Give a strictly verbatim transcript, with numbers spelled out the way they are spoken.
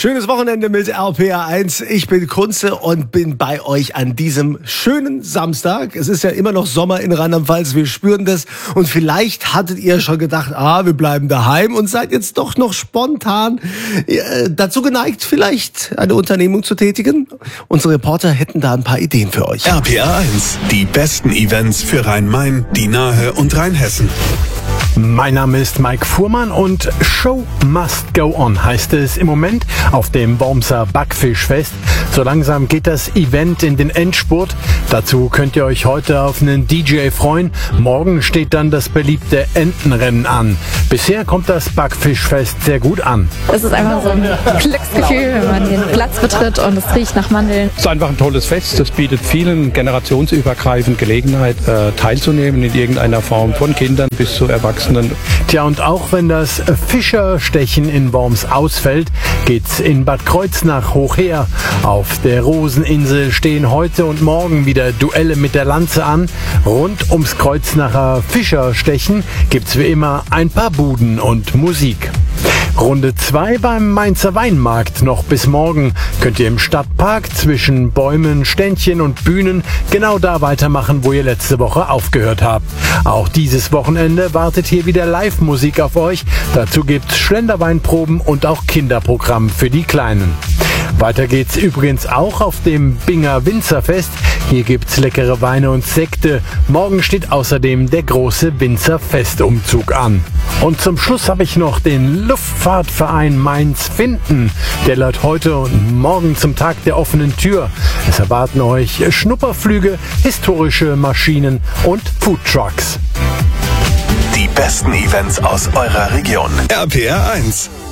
Schönes Wochenende mit R P R eins. Ich bin Kunze und bin bei euch an diesem schönen Samstag. Es ist ja immer noch Sommer in Rheinland-Pfalz, wir spüren das. Und vielleicht hattet ihr schon gedacht, ah, wir bleiben daheim und seid jetzt doch noch spontan äh, dazu geneigt, vielleicht eine Unternehmung zu tätigen. Unsere Reporter hätten da ein paar Ideen für euch. R P R eins, die besten Events für Rhein-Main, die Nahe und Rheinhessen. Mein Name ist Mike Fuhrmann und Show must go on heißt es im Moment auf dem Wormser Backfischfest. So langsam geht das Event in den Endspurt. Dazu könnt ihr euch heute auf einen D J freuen. Morgen steht dann das beliebte Entenrennen an. Bisher kommt das Backfischfest sehr gut an. Es ist einfach so ein Glücksgefühl, wenn man den Platz betritt und es riecht nach Mandeln. Es ist einfach ein tolles Fest. Es bietet vielen generationsübergreifend Gelegenheit, äh, teilzunehmen in irgendeiner Form, von Kindern bis zu Erwachsenen. Tja, und auch wenn das Fischerstechen in Worms ausfällt, geht's in Bad Kreuznach hoch her. Auf der Roseninsel stehen heute und morgen wieder Duelle mit der Lanze an. Rund ums Kreuznacher Fischerstechen gibt's wie immer ein paar Buden und Musik. Runde zwei beim Mainzer Weinmarkt noch bis morgen. Könnt ihr im Stadtpark zwischen Bäumen, Ständchen und Bühnen genau da weitermachen, wo ihr letzte Woche aufgehört habt. Auch dieses Wochenende wartet hier wieder Live-Musik auf euch. Dazu gibt's Schlenderweinproben und auch Kinderprogramm für die Kleinen. Weiter geht's übrigens auch auf dem Binger Winzerfest. Hier gibt's leckere Weine und Sekte. Morgen steht außerdem der große Winzerfestumzug an. Und zum Schluss habe ich noch den Luftfahrtverein Mainz-Finden. Der lädt heute und morgen zum Tag der offenen Tür. Es erwarten euch Schnupperflüge, historische Maschinen und Foodtrucks. Die besten Events aus eurer Region. R P R eins.